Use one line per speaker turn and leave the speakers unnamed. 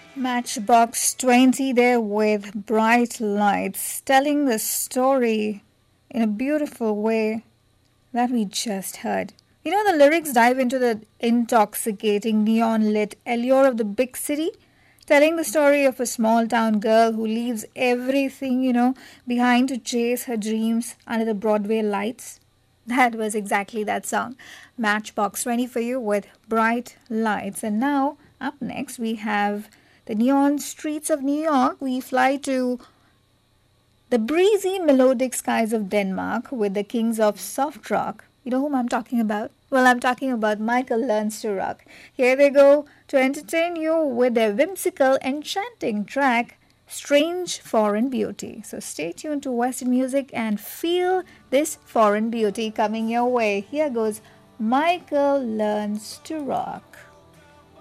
Matchbox 20 there with bright lights, telling the story in a beautiful way that we just heard. You know, the lyrics dive into the intoxicating neon lit allure of the big city, telling the story of a small town girl who leaves everything, behind to chase her dreams under the Broadway lights. That was exactly that song. Matchbox 20 for you with bright lights. And now, up next, we have the neon streets of New York. We fly to the breezy melodic skies of Denmark with the kings of soft rock. You know whom I'm talking about? Well, I'm talking about Michael Learns to Rock. Here they go to entertain you with their whimsical, enchanting track, Strange Foreign Beauty. So stay tuned to Western music and feel this foreign beauty coming your way. Here goes Michael Learns to Rock.